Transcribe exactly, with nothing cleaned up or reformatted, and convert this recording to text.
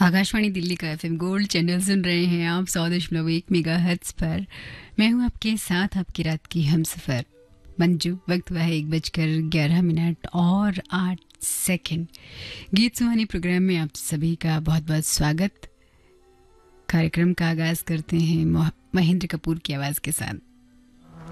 आकाशवाणी दिल्ली का FM gold channel सुन रहे हैं आप सौ दशमलव एक मेगा हर्ट्ज पर। मैं हूं आपके साथ आपकी रात की हमसफर मंजू। वक्त हुआ है एक बजकर ग्यारह मिनट और आठ सेकंड। गीत सुहानी प्रोग्राम में आप सभी का बहुत बहुत स्वागत। कार्यक्रम का आगाज करते हैं महेंद्र कपूर की आवाज़ के साथ।